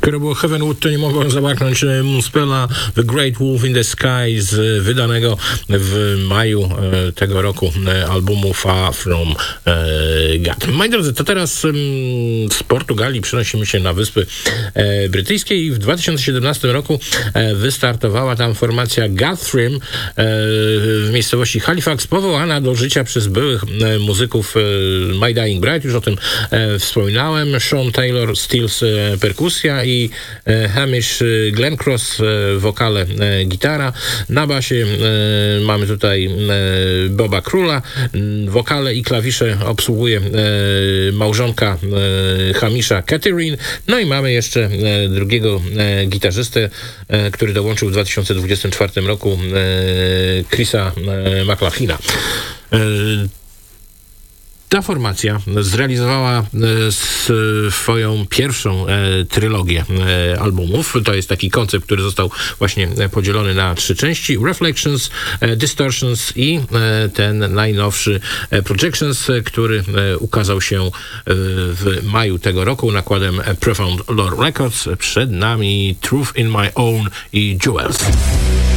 Skoro było Heavenwood, to nie mogłem zabraknąć Moonspella The Great Wolf in the Sky z wydanego w maju tego roku albumu Far From God. Moi drodzy, to teraz z Portugalii przenosimy się na Wyspy Brytyjskie i w 2017 roku wystartowała tam formacja Guthrie w miejscowości Halifax, powołana do życia przez byłych muzyków My Dying Bride, już o tym wspominałem, Sean Taylor Stills perkusja i Hamish Glencross wokale, gitara. Na basie mamy tutaj Boba Króla, wokale i klawisze obsługuje małżonka Hamisha, Catherine. No i mamy jeszcze drugiego gitarzystę, który dołączył w 2024 roku, Chrisa McLachina. Ta formacja zrealizowała swoją pierwszą trylogię albumów. To jest taki koncept, który został właśnie podzielony na 3 części. Reflections, Distortions i ten najnowszy Projections, który ukazał się w maju tego roku nakładem Profound Lore Records. Przed nami Truth in My Own i Jewels.